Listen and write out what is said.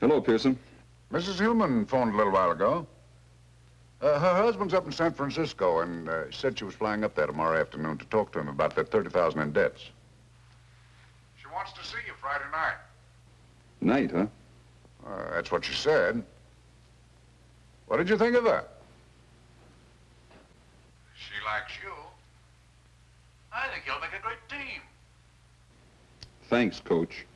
Hello, Pearson. Mrs. Hillman phoned a little while ago. Her husband's up in San Francisco, and said she was flying up there tomorrow afternoon to talk to him about that $30,000 in debts. She wants to see you Friday night. Night, huh? That's what she said. What did you think of that? She likes you. I think you'll make a great team. Thanks, Coach.